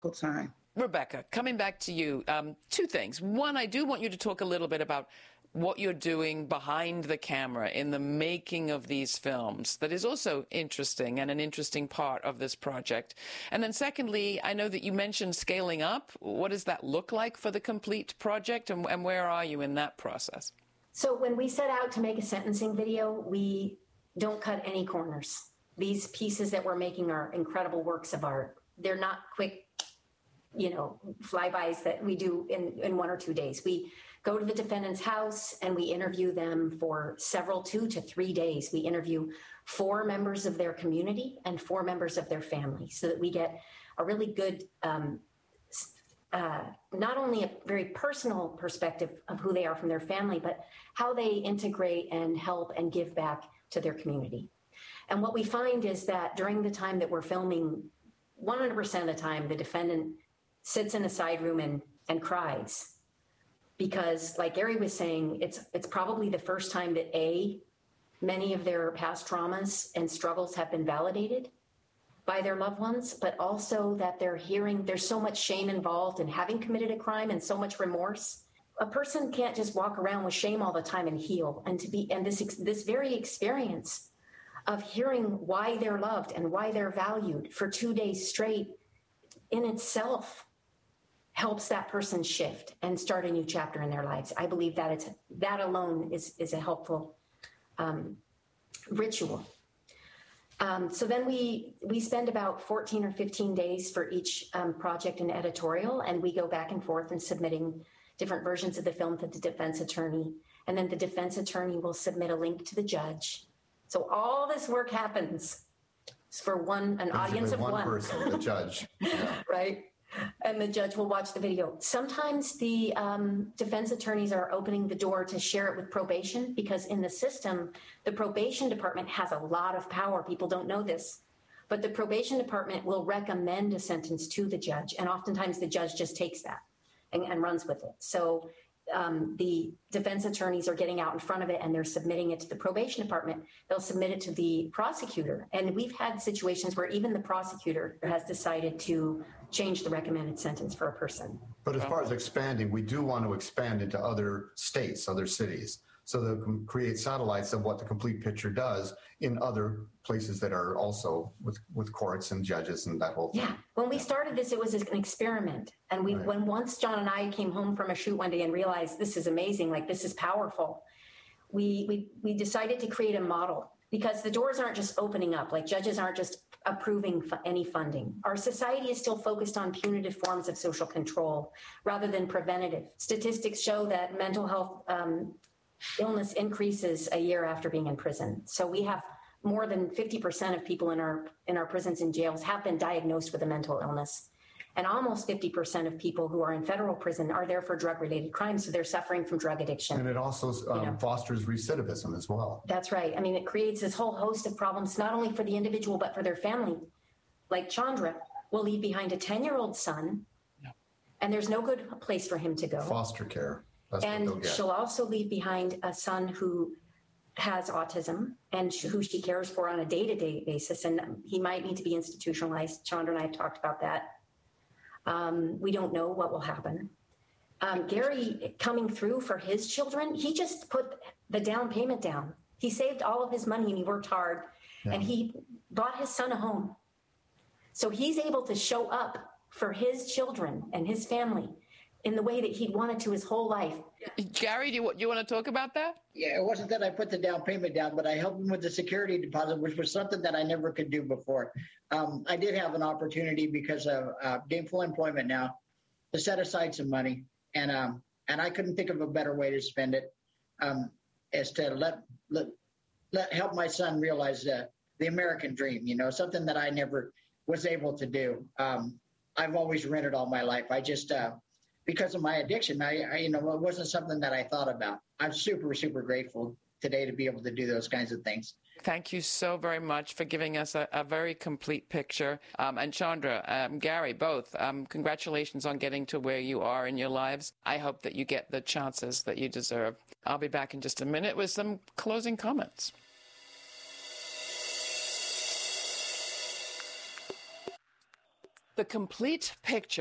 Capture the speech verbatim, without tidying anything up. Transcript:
time. Rebecca, coming back to you, um, two things. One, I do want you to talk a little bit about what you're doing behind the camera in the making of these films that is also interesting and an interesting part of this project. And then secondly, I know that you mentioned scaling up. What does that look like for the complete project, and, and where are you in that process? So when we set out to make a sentencing video, we don't cut any corners. These pieces that we're making are incredible works of art. They're not quick, you know, flybys that we do in, in one or two days. We go to the defendant's house and we interview them for several, two to three days. We interview four members of their community and four members of their family so that we get a really good, um, uh, not only a very personal perspective of who they are from their family, but how they integrate and help and give back to their community. And what we find is that during the time that we're filming, one hundred percent of the time, the defendant sits in a side room and, and cries. Because like Gary was saying, it's it's probably the first time that A, many of their past traumas and struggles have been validated by their loved ones, but also that they're hearing there's so much shame involved in having committed a crime and so much remorse. A person can't just walk around with shame all the time and heal. And to be and this this very experience of hearing why they're loved and why they're valued for two days straight in itself helps that person shift and start a new chapter in their lives. I believe that it's that alone is, is a helpful um, ritual. Um, so then we we spend about fourteen or fifteen days for each um, project and editorial, and we go back and forth and submitting different versions of the film to the defense attorney, and then the defense attorney will submit a link to the judge. So all this work happens for one an Basically audience of one, one person, the judge, yeah. Right? And the judge will watch the video. Sometimes the um, defense attorneys are opening the door to share it with probation because in the system, the probation department has a lot of power. People don't know this. But the probation department will recommend a sentence to the judge. And oftentimes the judge just takes that and, and runs with it. So um, the defense attorneys are getting out in front of it and they're submitting it to the probation department. They'll submit it to the prosecutor. And we've had situations where even the prosecutor has decided to change the recommended sentence for a person. But as far as expanding, we do want to expand into other states, other cities, so that we can create satellites of what the complete picture does in other places that are also with, with courts and judges and that whole thing. Yeah. When we started this, it was an experiment. And we, right. when once John and I came home from a shoot one day and realized this is amazing, like this is powerful, we, we, we decided to create a model because the doors aren't just opening up, like judges aren't just approving fu- any funding. Our society is still focused on punitive forms of social control rather than preventative. Statistics show that mental health um, illness increases a year after being in prison. So we have more than fifty percent of people in our in our prisons and jails have been diagnosed with a mental illness. And almost fifty percent of people who are in federal prison are there for drug-related crimes, so they're suffering from drug addiction. And it also um, you know, fosters recidivism as well. That's right. I mean, it creates this whole host of problems, not only for the individual, but for their family. Like Chandra will leave behind a ten-year-old son, yeah. and there's no good place for him to go. Foster care. That's and what they'll get. She'll also leave behind a son who has autism and sh- who she cares for on a day-to-day basis, and he might need to be institutionalized. Chandra and I have talked about that. Um, we don't know what will happen. Um, Gary, coming through for his children, he just put the down payment down. He saved all of his money and he worked hard, yeah. and he bought his son a home. So he's able to show up for his children and his family in the way that he'd wanted to his whole life. Gary, do you, you want to talk about that? Yeah, it wasn't that I put the down payment down, but I helped him with the security deposit, which was something that I never could do before. Um, I did have an opportunity because of uh, gainful employment now to set aside some money, and um, and I couldn't think of a better way to spend it um, as to let, let let help my son realize uh, the American dream. You know, something that I never was able to do. Um, I've always rented all my life. I just uh, because of my addiction, I, I, you know, it wasn't something that I thought about. I'm super, super grateful today to be able to do those kinds of things. Thank you so very much for giving us a, a very complete picture. Um, and Chandra, um, Gary, both, um, congratulations on getting to where you are in your lives. I hope that you get the chances that you deserve. I'll be back in just a minute with some closing comments. the complete picture